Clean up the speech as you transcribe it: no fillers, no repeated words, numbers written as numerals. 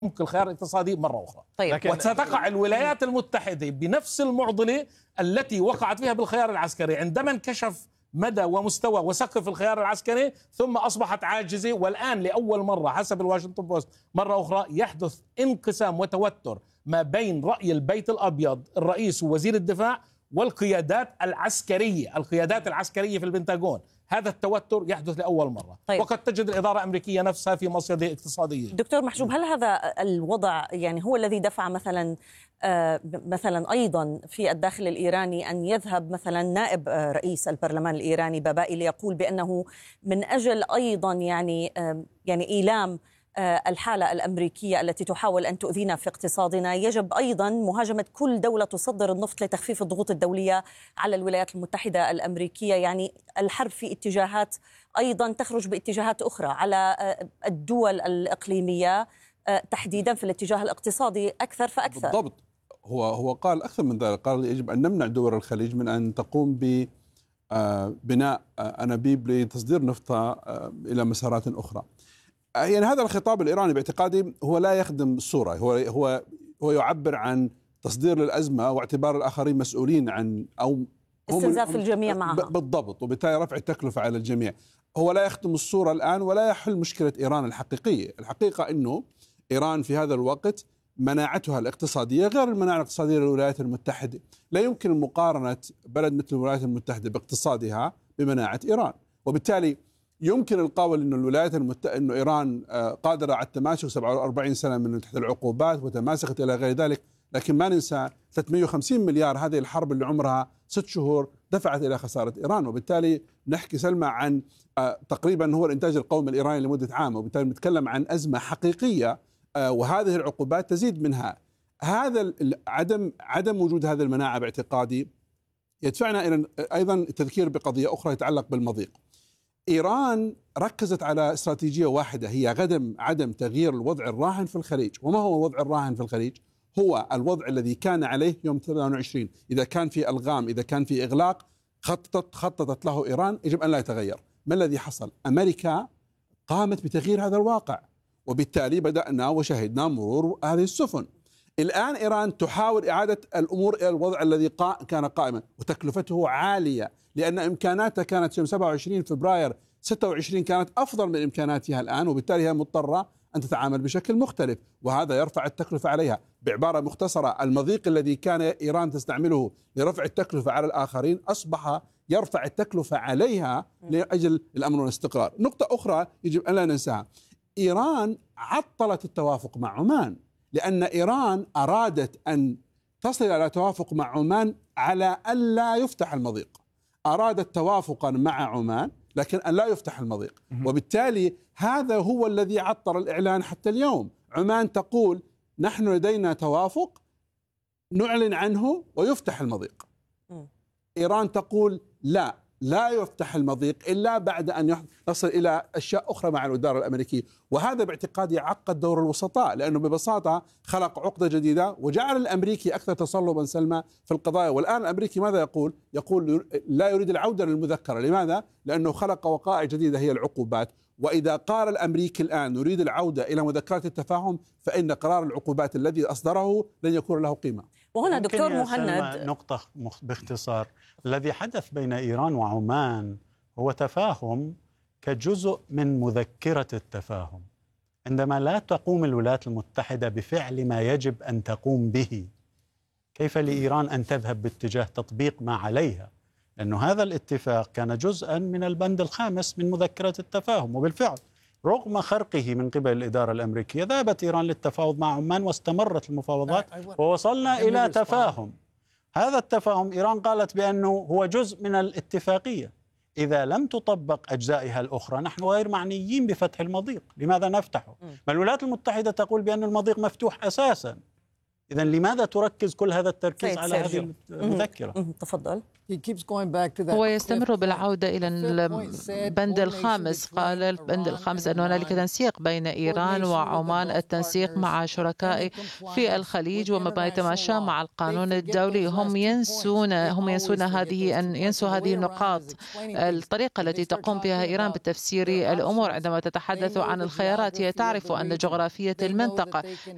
ممكن الخيار الاقتصادي مرة أخرى. طيب. وستقع الولايات المتحدة بنفس المعضلة التي وقعت فيها بالخيار العسكري عندما انكشف مدى ومستوى وسقف الخيار العسكري، ثم أصبحت عاجزة. والآن لأول مرة حسب الواشنطن بوست مرة أخرى يحدث انقسام وتوتر ما بين رأي البيت الأبيض الرئيس ووزير الدفاع والقيادات العسكرية في البنتاغون. هذا التوتر يحدث لأول مرة. طيب. وقد تجد الإدارة الأمريكية نفسها في مصيدة اقتصادية. دكتور محجوب، هل هذا الوضع يعني هو الذي دفع مثلا أيضا في الداخل الإيراني أن يذهب مثلا نائب رئيس البرلمان الإيراني بابائي ليقول بأنه من أجل أيضا يعني إيلام الحالة الأمريكية التي تحاول أن تؤذينا في اقتصادنا، يجب أيضا مهاجمة كل دولة تصدر النفط لتخفيف الضغوط الدولية على الولايات المتحدة الأمريكية؟ يعني الحرب في اتجاهات أيضا تخرج باتجاهات أخرى على الدول الإقليمية تحديدا في الاتجاه الاقتصادي أكثر فأكثر. بالضبط. هو قال أكثر من ذلك، قال يجب أن نمنع دول الخليج من أن تقوم ببناء أنابيب لتصدير نفطها إلى مسارات أخرى. يعني هذا الخطاب الإيراني باعتقادي هو لا يخدم الصورة، هو يعبر عن تصدير للأزمة واعتبار الآخرين مسؤولين عن أو استنزاف الجميع معها. بالضبط، وبالتالي رفع التكلفة على الجميع. هو لا يخدم الصورة الآن ولا يحل مشكلة إيران الحقيقية. الحقيقة أنه إيران في هذا الوقت مناعتها الاقتصادية غير المناعة الاقتصادية للولايات المتحدة. لا يمكن مقارنة بلد مثل الولايات المتحدة باقتصادها بمناعة إيران، وبالتالي يمكن القول أن الولايات المتحدة أنه إيران قادرة على التماسك 47 سنة من تحت العقوبات وتماسكت إلى غير ذلك، لكن ما ننسى 350 مليار هذه الحرب اللي عمرها 6 شهور دفعت إلى خسارة إيران. وبالتالي نحكي سلمى عن تقريبا هو الإنتاج القومي الإيراني لمدة عام، وبالتالي نتكلم عن أزمة حقيقية، وهذه العقوبات تزيد منها. هذا عدم وجود هذه المناعة باعتقادي يدفعنا إلى أيضا التذكير بقضية أخرى يتعلق بالمضيق. إيران ركزت على استراتيجية واحدة، هي عدم تغيير الوضع الراهن في الخليج. وما هو الوضع الراهن في الخليج؟ هو الوضع الذي كان عليه يوم 28. إذا كان في ألغام، إذا كان في إغلاق، خططت له إيران، يجب أن لا يتغير. ما الذي حصل؟ أمريكا قامت بتغيير هذا الواقع، وبالتالي بدأنا وشهدنا مرور هذه السفن. الآن إيران تحاول إعادة الأمور إلى الوضع الذي كان قائما، وتكلفته عالية لأن إمكاناتها كانت يوم 27 فبراير 26 كانت أفضل من إمكاناتها الآن، وبالتالي هي مضطرة أن تتعامل بشكل مختلف، وهذا يرفع التكلفة عليها. بعبارة مختصرة، المضيق الذي كان إيران تستعمله لرفع التكلفة على الآخرين أصبح يرفع التكلفة عليها لأجل الأمن والاستقرار. نقطة أخرى يجب أن لا ننساها، إيران عطلت التوافق مع عمان، لأن إيران أرادت أن تصل إلى توافق مع عمان على أن لا يفتح المضيق. أرادت توافقا مع عمان لكن أن لا يفتح المضيق، وبالتالي هذا هو الذي عطل الإعلان حتى اليوم. عمان تقول نحن لدينا توافق نعلن عنه ويفتح المضيق. إيران تقول لا يفتح المضيق إلا بعد أن نصل إلى أشياء أخرى مع الإدارة الأمريكية. وهذا باعتقادي عقد دور الوسطاء، لأنه ببساطة خلق عقدة جديدة وجعل الأمريكي أكثر تصلبا سلمى في القضايا. والآن الأمريكي ماذا يقول؟ يقول لا يريد العودة للمذكرة. لماذا؟ لأنه خلق وقائع جديدة هي العقوبات. وإذا قال الأمريكي الآن نريد العودة إلى مذكرات التفاهم، فإن قرار العقوبات الذي أصدره لن يكون له قيمة. وهنا دكتور مهند، نقطة باختصار، الذي حدث بين إيران وعمان هو تفاهم كجزء من مذكرة التفاهم. عندما لا تقوم الولايات المتحدة بفعل ما يجب أن تقوم به، كيف لإيران أن تذهب باتجاه تطبيق ما عليها؟ لأن هذا الاتفاق كان جزءا من البند الخامس من مذكرة التفاهم، وبالفعل رغم خرقه من قبل الإدارة الأمريكية ذهبت إيران للتفاوض مع عمان واستمرت المفاوضات ووصلنا إلى تفاهم. هذا التفاهم إيران قالت بأنه هو جزء من الاتفاقية، إذا لم تطبق أجزائها الأخرى نحن غير معنيين بفتح المضيق. لماذا نفتحه؟ ما الولايات المتحدة تقول بأن المضيق مفتوح أساسا، إذن لماذا تركز كل هذا التركيز على هذه المذكرة؟ تفضل. هو يستمر بالعودة إلى البند الخامس. قال البند الخامس أن هنالك تنسيق بين إيران وعمان، التنسيق مع شركاء في الخليج وما يتماشى مع القانون الدولي. هم ينسون هذه النقاط. الطريقة التي تقوم بها إيران بتفسير الأمور عندما تتحدث عن الخيارات، هي تعرف أن جغرافية المنطقة